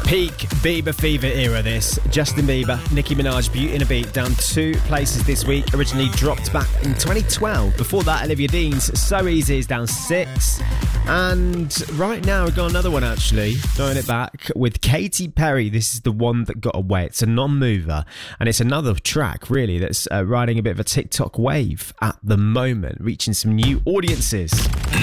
Peak Bieber fever era this. Justin Bieber, Nicki Minaj, Beauty and a Beat down 2 places this week. Originally dropped back in 2012. Before that, Olivia Dean's So Easy is down 6. And right now we've got another one actually, throwing it back with Katy Perry. This is The One That Got Away. It's a non-mover and it's another track really that's riding a bit of a TikTok wave at the moment, reaching some new audiences.